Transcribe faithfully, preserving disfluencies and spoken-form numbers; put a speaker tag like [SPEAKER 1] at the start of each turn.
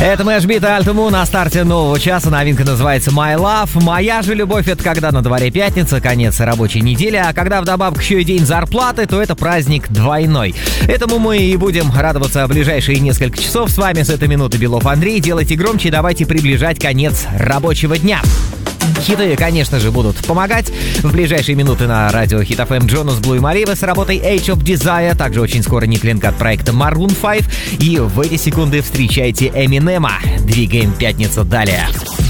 [SPEAKER 1] Это Мэшбит и Альтуму на старте нового часа. Новинка называется My Love. Моя же любовь — это когда на дворе пятница, конец рабочей недели, а когда вдобавок еще и день зарплаты, то это праздник двойной. Этому мы и будем радоваться в ближайшие несколько часов. С вами с этой минуты Белов Андрей. Делайте громче, давайте приближать конец рабочего дня. Хиты, конечно же, будут помогать. В ближайшие минуты на радио Хит эф эм Джонас Блу и Марива с работой Age of Desire. Также очень скоро Ник Линк от проекта Maroon пять. И в эти секунды встречайте Эминема. Двигаем пятницу далее.